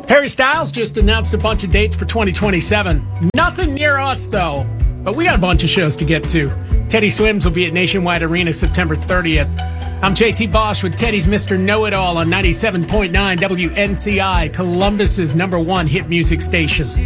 Harry Styles just announced a bunch of dates for 2027. Nothing near us, though. But we got a bunch of shows to get to. Teddy Swims will be at Nationwide Arena September 30th. I'm JT Bosch with Teddy's Mr. Know-It-All on 97.9 WNCI, Columbus's #1 hit music station.